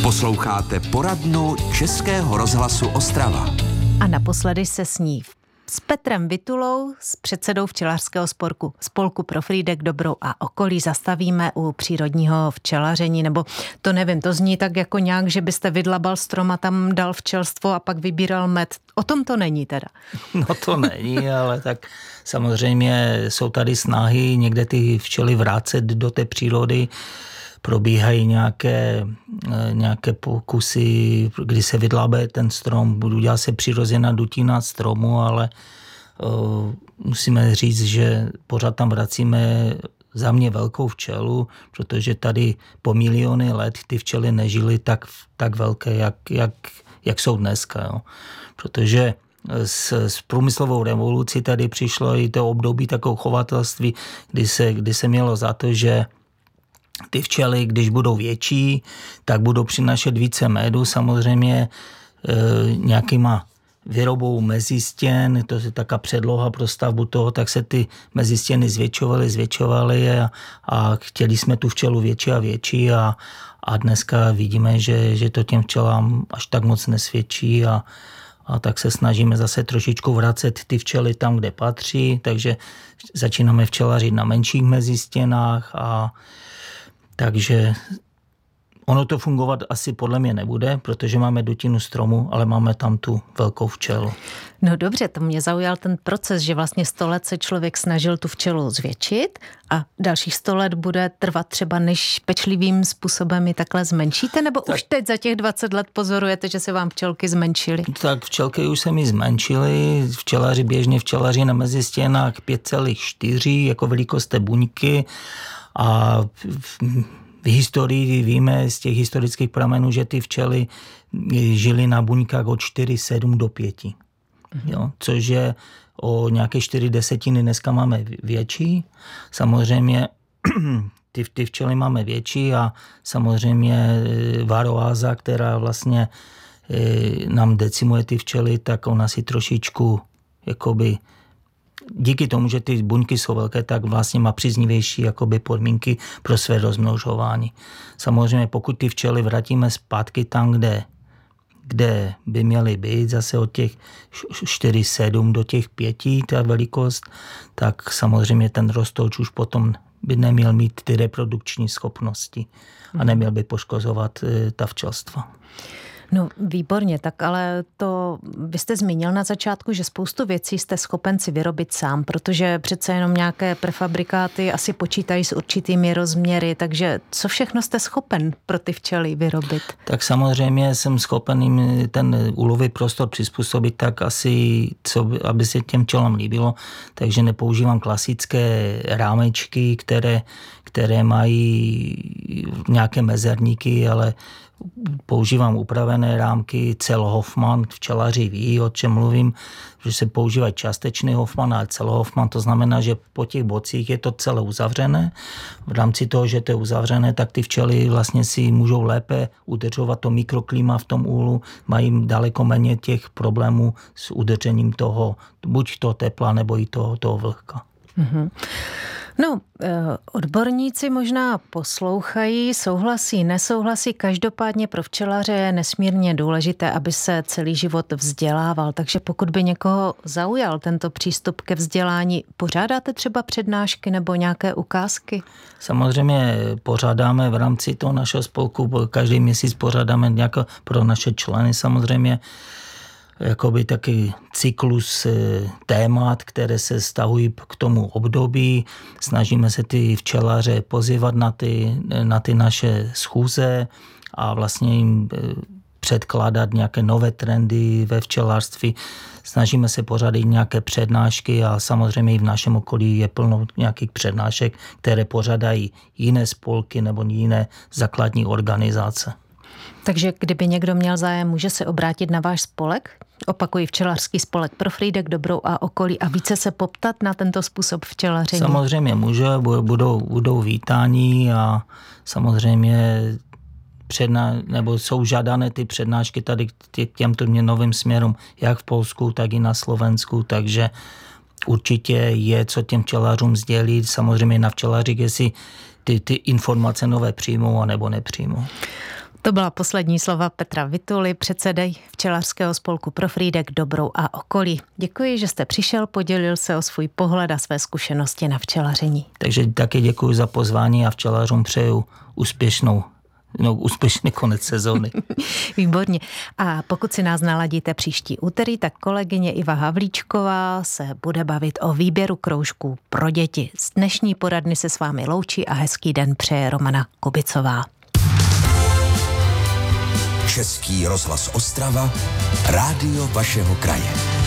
Posloucháte poradnu Českého rozhlasu Ostrava. A naposledy se sní s Petrem Vytulou, s předsedou včelařského spolku Pro Frýdek, Dobrou a okolí, zastavíme u přírodního včelaření, nebo to nevím, to zní tak jako nějak, že byste vydlabal strom a tam dal včelstvo a pak vybíral med. O tom to není teda. No to není, ale tak samozřejmě jsou tady snahy někde ty včely vrátit do té přírody. Probíhají nějaké pokusy, kdy se vydlábe ten strom, udělá se přirozená dutina stromu, ale musíme říct, že pořád tam vracíme za mě velkou včelu, protože tady po miliony let ty včely nežily tak velké, jak jsou dneska. Jo. Protože s průmyslovou revolucí tady přišlo i to období takového chovatelství, kdy se mělo za to, že ty včely, když budou větší, tak budou přinášet více medu, samozřejmě nějakýma výrobou mezistěn, to je taká předloha pro stavbu toho, tak se ty mezistěny zvětšovaly a chtěli jsme tu včelu větší a větší a dneska vidíme, že to těm včelám až tak moc nesvědčí a tak se snažíme zase trošičku vracet ty včely tam, kde patří, takže začínáme včelařit na menších mezistěnách takže ono to fungovat asi podle mě nebude, protože máme dutinu stromu, ale máme tam tu velkou včelu. No dobře, to mě zaujal ten proces, že vlastně 100 let se člověk snažil tu včelu zvětšit a dalších 100 let bude trvat třeba, než pečlivým způsobem ji takhle zmenšíte, nebo už teď za těch 20 let pozorujete, že se vám včelky zmenšily? Tak včelky už se mi zmenšily, včelaři běžně včelaři na mezistěnách 5,4 jako velikost té buňky. A v historii víme z těch historických pramenů, že ty včely žily na buňkách od 4,7 do 5. Jo, což je o nějaké 4/10 dneska máme větší. Samozřejmě ty včely máme větší a samozřejmě varoáza, která vlastně nám decimuje ty včely, tak ona si trošičku jakoby díky tomu, že ty buňky jsou velké, tak vlastně má příznivější jakoby podmínky pro své rozmnožování. Samozřejmě pokud ty včely vrátíme zpátky tam, kde by měly být, zase od těch 4,7 do těch 5, ta velikost, tak samozřejmě ten roztoč už potom by neměl mít ty reprodukční schopnosti a neměl by poškozovat ta včelstva. No výborně, tak ale to vy jste zmínil na začátku, že spoustu věcí jste schopen si vyrobit sám, protože přece jenom nějaké prefabrikáty asi počítají s určitými rozměry, takže co všechno jste schopen pro ty včely vyrobit? Tak samozřejmě jsem schopen jim ten úlový prostor přizpůsobit tak asi, aby se těm včelám líbilo, takže nepoužívám klasické rámečky, které mají nějaké mezerníky, ale používám upravené rámky Celhoffmann, včelaři ví, o čem mluvím, že se používají částečný Hoffmann a Celhoffmann, to znamená, že po těch bocích je to celé uzavřené. V rámci toho, že to je uzavřené, tak ty včely vlastně si můžou lépe udržovat to mikroklima v tom úlu, mají daleko méně těch problémů s udržením toho, buď toho tepla, nebo i toho vlhka. Mm-hmm. No, odborníci možná poslouchají, souhlasí, nesouhlasí. Každopádně pro včelaře je nesmírně důležité, aby se celý život vzdělával. Takže pokud by někoho zaujal tento přístup ke vzdělání, pořádáte třeba přednášky nebo nějaké ukázky? Samozřejmě pořádáme v rámci toho našeho spolku, každý měsíc pořádáme nějaké pro naše členy samozřejmě, jakoby taky cyklus témat, které se vztahují k tomu období. Snažíme se ty včelaře pozývat na ty naše schůze a vlastně jim předkládat nějaké nové trendy ve včelařství. Snažíme se pořádat nějaké přednášky a samozřejmě i v našem okolí je plno nějakých přednášek, které pořádají jiné spolky nebo jiné základní organizace. Takže kdyby někdo měl zájem, může se obrátit na váš spolek? Opakuji, včelařský spolek Pro Frýdek, Dobrou a okolí a více se poptat na tento způsob včelaření? Samozřejmě může, budou vítáni a samozřejmě nebo jsou žádané ty přednášky tady k těmto novým směrům, jak v Polsku, tak i na Slovensku, takže určitě je co těm včelařům sdělit. Samozřejmě na včelařích, jestli ty informace nové přijmou a nebo nepřijmou. To byla poslední slova Petra Vytuly, předsedy včelařského spolku Profrídek Dobrou a okolí. Děkuji, že jste přišel, podělil se o svůj pohled a své zkušenosti na včelaření. Takže taky děkuji za pozvání a včelařům přeju úspěšný konec sezóny. Výborně. A pokud si nás naladíte příští úterý, tak kolegyně Iva Havlíčková se bude bavit o výběru kroužků pro děti. Z dnešní poradny se s vámi loučí a hezký den přeje Romana Kubicová. Český rozhlas Ostrava, rádio vašeho kraje.